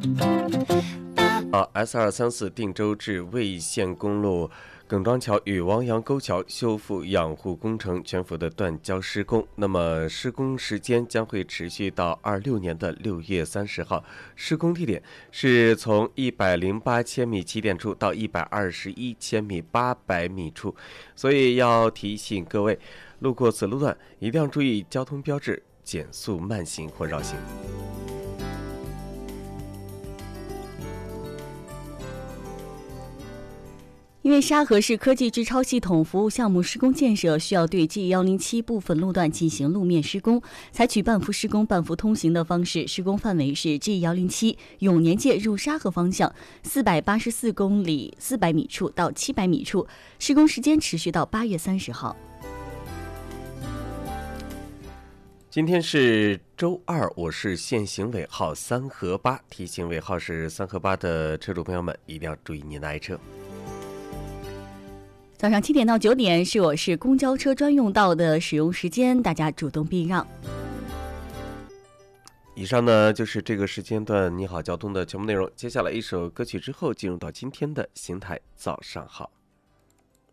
S234定州至魏县公路耿庄桥与王阳沟桥修复养护工程全幅的断交施工，那么施工时间将会持续到26年的6月30号。施工地点是从108千米起点处到121千米800米处，所以要提醒各位，路过此路段一定要注意交通标志，减速慢行或绕行。 因为沙河市科技制超系统服务项目施工建设需要对 G107 部分路段进行路面施工，采取半幅施工半幅通行的方式，施工范围是 G107 永年界入沙河方向484公里400米处到700米处，施工时间持续到8月30号。 今天是周二，我是限行尾号3和8，提醒尾号是3和8的车主朋友们一定要注意您的爱车。 早上7点到9点是我市公交车专用道的使用时间，大家主动避让。 以上呢就是这个时间段你好交通的全部内容，接下来一首歌曲之后进入到今天的邢台早上好。